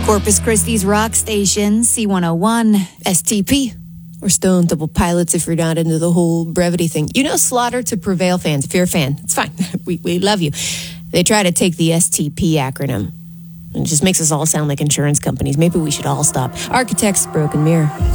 Corpus Christi's rock station, C101, STP. Or Stone Temple Pilots if you're not into the whole brevity thing. You know Slaughter to Prevail fans. If you're a fan, it's fine. we love you. They try to take the STP acronym. It just makes us all sound like insurance companies. Maybe we should all stop. Architects, Broken Mirror.